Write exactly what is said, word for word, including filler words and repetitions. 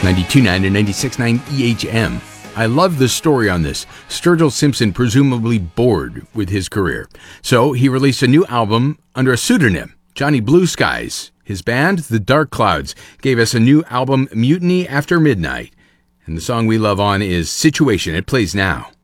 ninety-two point nine and ninety-six point nine E H M. I love the story on this. Sturgill Simpson presumably bored with his career. So he released a new album under a pseudonym, Johnny Blue Skies. His band, The Dark Clouds, gave us a new album, Mutiny After Midnight. And the song we love on is Situation. It plays now.